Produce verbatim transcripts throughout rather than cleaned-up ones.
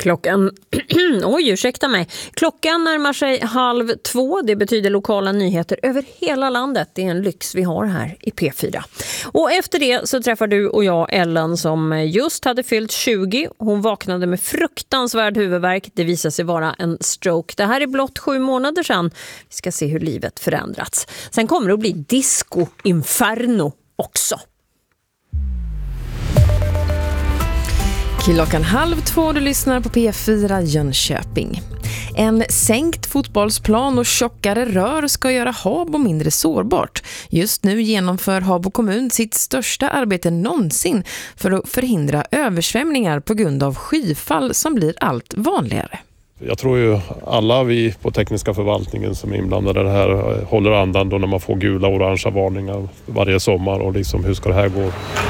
Klockan, oj ursäkta mig, klockan närmar sig halv två, det betyder lokala nyheter över hela landet. Det är en lyx vi har här i P fyra. Och efter det så träffar du och jag Ellen som just hade fyllt tjugo. Hon vaknade med fruktansvärd huvudvärk, det visade sig vara en stroke. Det här är blott sju månader sedan. Vi ska se hur livet förändrats. Sen kommer det att bli disco inferno också. Klockan halv två, du lyssnar på P fyra Jönköping. En sänkt fotbollsplan och tjockare rör ska göra Habo mindre sårbart. Just nu genomför Habo kommun sitt största arbete någonsin för att förhindra översvämningar på grund av skyfall som blir allt vanligare. Jag tror ju alla vi på tekniska förvaltningen som är inblandade i det här håller andan då när man får gula och orangea varningar varje sommar och liksom hur ska det här gå?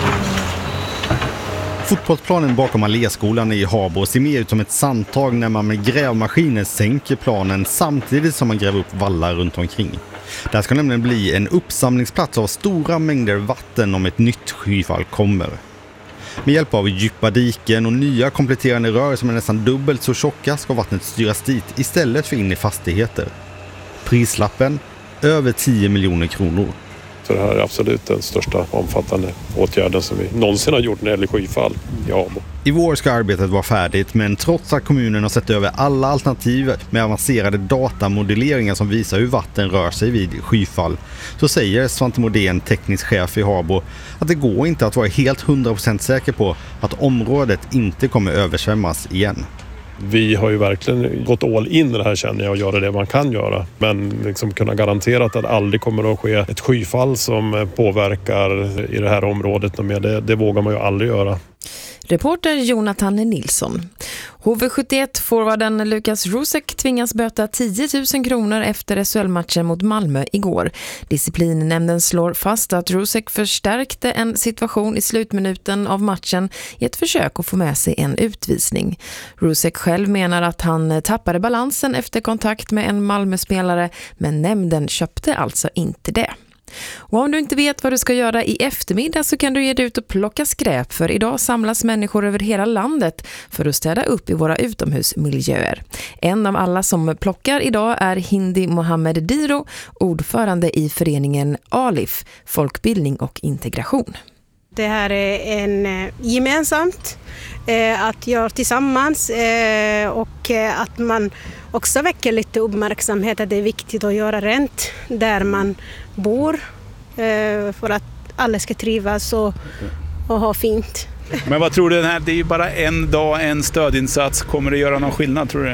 Fotbollsplanen bakom Alléskolan i Habo ser mer ut som ett sandtag när man med grävmaskiner sänker planen samtidigt som man gräver upp vallar runt omkring. Där ska nämligen bli en uppsamlingsplats av stora mängder vatten om ett nytt skyfall kommer. Med hjälp av djupa diken och nya kompletterande rör som är nästan dubbelt så tjocka ska vattnet styras dit istället för in i fastigheter. Prislappen? Över tio miljoner kronor. Så det här är absolut den största omfattande åtgärden som vi någonsin har gjort när det gäller skyfall i Habo. I vår ska arbetet vara färdigt, men trots att kommunen har sett över alla alternativ med avancerade datamodelleringar som visar hur vatten rör sig vid skyfall, så säger Svante Modén, teknisk chef i Habo, att det går inte att vara helt hundra procent säker på att området inte kommer översvämmas igen. Vi har ju verkligen gått all in i det här, känner jag, och göra det man kan göra. Men liksom kunna garantera att det aldrig kommer att ske ett skyfall som påverkar i det här området. Det, det vågar man ju aldrig göra. Reporter Jonathan Nilsson. H V sjuttioett-forwarden Lukas Rusek tvingas böta tio tusen kronor efter S H L-matchen mot Malmö igår. Disciplinnämnden slår fast att Rusek förstärkte en situation i slutminuten av matchen i ett försök att få med sig en utvisning. Rusek själv menar att han tappade balansen efter kontakt med en Malmö-spelare, men nämnden köpte alltså inte det. Och om du inte vet vad du ska göra i eftermiddag så kan du ge dig ut och plocka skräp, för idag samlas människor över hela landet för att städa upp i våra utomhusmiljöer. En av alla som plockar idag är Hindi Mohammed Diro, ordförande i föreningen Alif, folkbildning och integration. Det här är en gemensamt eh, att göra tillsammans eh, och eh, att man också väcker lite uppmärksamhet att det är viktigt att göra rent där man bor eh, för att alla ska trivas och, och ha fint. Men vad tror du, den här, det är ju bara en dag, en stödinsats. Kommer det göra någon skillnad, tror du?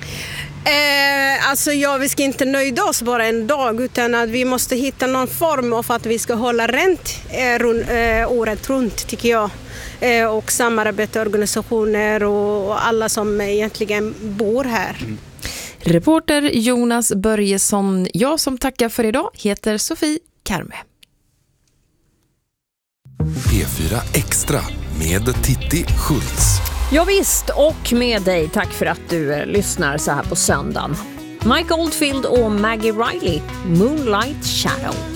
Eh, alltså ja, vi ska inte nöjda oss bara en dag, utan att vi måste hitta någon form av att vi ska hålla rent eh, run, eh, året runt, tycker jag. Eh, och samarbeta organisationer och, och alla som egentligen bor här. Mm. Reporter Jonas Börjesson. Jag som tackar för idag heter Sofie Karme. P fyra Extra med Titti Schultz. Ja visst, och med dig. Tack för att du eh, lyssnar så här på söndagen. Mike Oldfield och Maggie Riley, Moonlight Shadow.